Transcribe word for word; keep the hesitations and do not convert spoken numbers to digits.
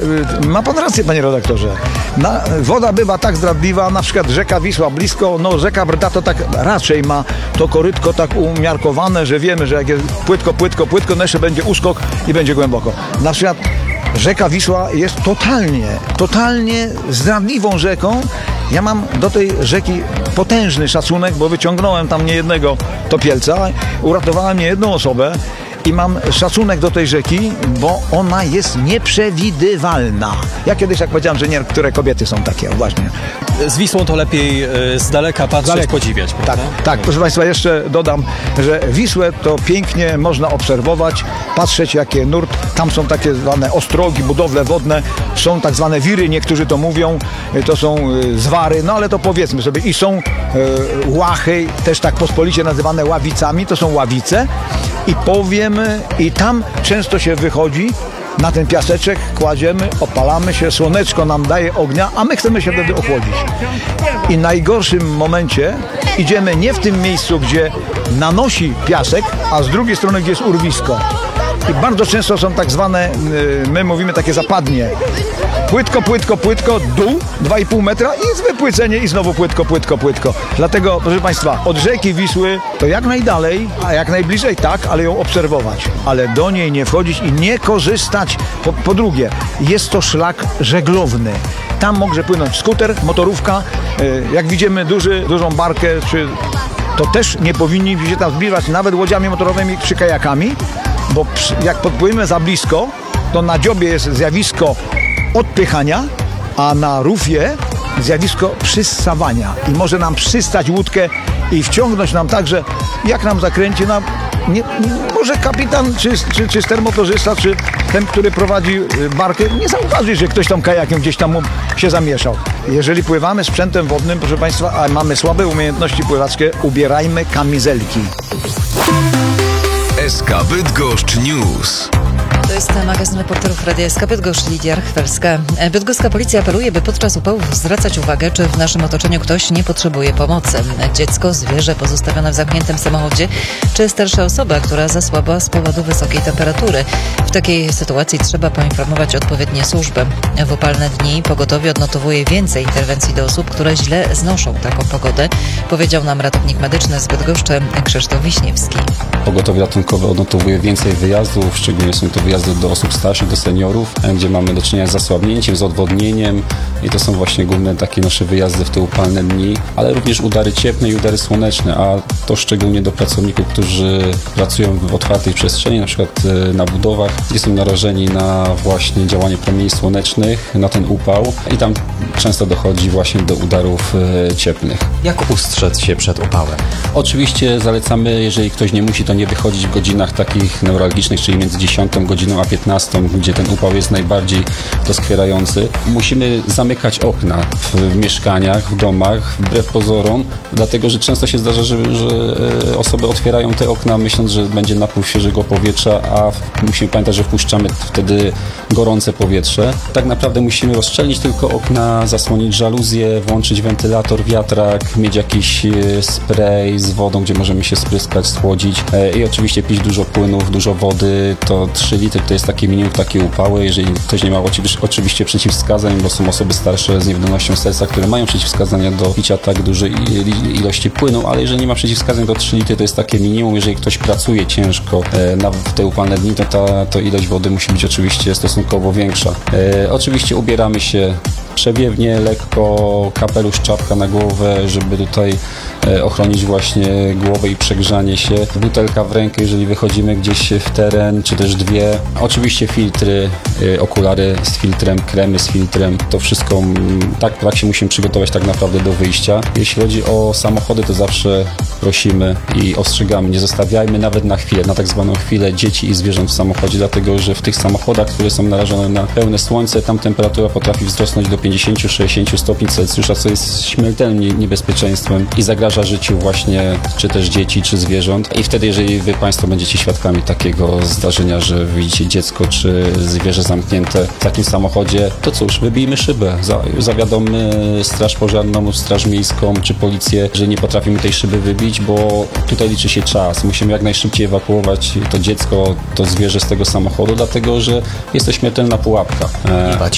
ma pan rację, panie redaktorze. Na, woda bywa tak zdradliwa, na przykład rzeka Wisła blisko, no rzeka Brda to tak raczej ma to korytko tak umiarkowane, że wiemy, że jak jest płytko, płytko, płytko, no jeszcze będzie uskok i będzie głęboko. Na przykład rzeka Wisła jest totalnie, totalnie zdradliwą rzeką. Ja mam do tej rzeki potężny szacunek, bo wyciągnąłem tam niejednego topielca, uratowałem niejedną osobę i mam szacunek do tej rzeki, bo ona jest nieprzewidywalna. Ja kiedyś jak powiedziałem, że niektóre kobiety są takie, właśnie. Z Wisłą to lepiej z daleka patrzeć, Daleko. podziwiać, prawda? Tak, tak, proszę państwa, jeszcze dodam, że Wisłę to pięknie można obserwować, patrzeć jakie nurt, tam są takie zwane ostrogi, budowle wodne, są tak zwane wiry, niektórzy to mówią, to są zwary, no ale to powiedzmy sobie, i są e, łachy, też tak pospolicie nazywane ławicami, to są ławice i powiem, i tam często się wychodzi, na ten piaseczek kładziemy, opalamy się, słoneczko nam daje ognia, a my chcemy się wtedy ochłodzić. I w najgorszym momencie idziemy nie w tym miejscu, gdzie nanosi piasek, a z drugiej strony, gdzie jest urwisko. I bardzo często są tak zwane, my mówimy takie zapadnie. Płytko, płytko, płytko, dół, dwa i pół metra i jest wypłycenie i znowu płytko, płytko, płytko. Dlatego, proszę państwa, od rzeki Wisły to jak najdalej, a jak najbliżej tak, ale ją obserwować. Ale do niej nie wchodzić i nie korzystać. Po, po drugie, jest to szlak żeglowny. Tam może płynąć skuter, motorówka. Jak widzimy duży, dużą barkę, czy, to też nie powinni się tam zbliżać nawet łodziami motorowymi czy kajakami, bo jak podpłyniemy za blisko, to na dziobie jest zjawisko odpychania, a na rufie zjawisko przyssawania. I może nam przystać łódkę i wciągnąć nam tak, że jak nam zakręci, nam nie, może kapitan, czy, czy, czy stermotorzysta, czy ten, który prowadzi barkę, nie zauważy, że ktoś tam kajakiem gdzieś tam się zamieszał. Jeżeli pływamy sprzętem wodnym, proszę państwa, a mamy słabe umiejętności pływackie, ubierajmy kamizelki. S K Bydgoszcz News. To jest magazyn reporterów Radia S K Bydgoszcz, Lidia Rchwelska. Bydgoska policja apeluje, by podczas upałów zwracać uwagę, czy w naszym otoczeniu ktoś nie potrzebuje pomocy. Dziecko, zwierzę pozostawione w zamkniętym samochodzie, czy starsza osoba, która zasłabła z powodu wysokiej temperatury. W takiej sytuacji trzeba poinformować odpowiednie służby. W upalne dni pogotowie odnotowuje więcej interwencji do osób, które źle znoszą taką pogodę, powiedział nam ratownik medyczny z Bydgoszczy Krzysztof Wiśniewski. Pogotowie ratunkowe odnotowuje więcej wyjazdów, szczególnie są to wyjazdy do osób starszych, do seniorów, gdzie mamy do czynienia z zasłabnięciem, z odwodnieniem i to są właśnie główne takie nasze wyjazdy w te upalne dni, ale również udary cieplne i udary słoneczne, a to szczególnie do pracowników, którzy pracują w otwartej przestrzeni, na przykład na budowach, gdzie są narażeni na właśnie działanie promieni słonecznych, na ten upał i tam często dochodzi właśnie do udarów cieplnych. Jak ustrzec się przed upałem? Oczywiście zalecamy, jeżeli ktoś nie musi, to nie wychodzić w godzinach takich newralgicznych, czyli między dziesiątą godziną a piętnastą, gdzie ten upał jest najbardziej doskwierający. Musimy zamykać okna w mieszkaniach, w domach, wbrew pozorom, dlatego, że często się zdarza, że, że osoby otwierają te okna, myśląc, że będzie napływ świeżego powietrza, a musimy pamiętać, że wpuszczamy wtedy gorące powietrze. Tak naprawdę musimy rozszczelnić tylko okna, zasłonić żaluzję, włączyć wentylator, wiatrak, mieć jakiś spray z wodą, gdzie możemy się spryskać, schłodzić i oczywiście pić dużo płynów, dużo wody. To trzy litry to jest takie minimum, takie upały. Jeżeli ktoś nie ma oczywiście przeciwwskazań, bo są osoby starsze z niewydolnością serca, które mają przeciwwskazania do picia tak dużej ilości płynu, ale jeżeli nie ma przeciwwskazań, to trzy litry to jest takie minimum. Jeżeli ktoś pracuje ciężko na, w te upalne dni, to ta to ilość wody musi być oczywiście stosunkowo większa. E, oczywiście ubieramy się przewiewnie, lekko, kapelusz, czapka na głowę, żeby tutaj e, ochronić właśnie głowę i przegrzanie się. Butelka w rękę, jeżeli wychodzimy gdzieś w teren, czy też dwie. Oczywiście filtry, e, okulary z filtrem, kremy z filtrem. To wszystko m, tak, tak się musimy przygotować tak naprawdę do wyjścia. Jeśli chodzi o samochody, to zawsze prosimy i ostrzegamy, nie zostawiajmy nawet na chwilę, na tak zwaną chwilę dzieci i zwierząt w samochodzie, dlatego że w tych samochodach, które są narażone na pełne słońce, tam temperatura potrafi wzrosnąć do pięćdziesiąt do sześćdziesięciu stopni Celsjusza, co jest śmiertelnym niebezpieczeństwem i zagraża życiu właśnie czy też dzieci, czy zwierząt. I wtedy, jeżeli wy Państwo będziecie świadkami takiego zdarzenia, że widzicie dziecko czy zwierzę zamknięte w takim samochodzie, to cóż, wybijmy szybę, zawiadommy straż pożarną, straż miejską czy policję, że nie potrafimy tej szyby wybić, bo tutaj liczy się czas. Musimy jak najszybciej ewakuować to dziecko, to zwierzę z tego samochodu, dlatego że jest to śmiertelna pułapka.